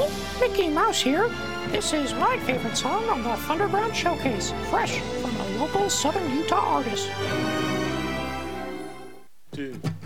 Mickey Mouse here. This is my favorite song on the Thunderground Showcase, fresh from a local Southern Utah artist. 2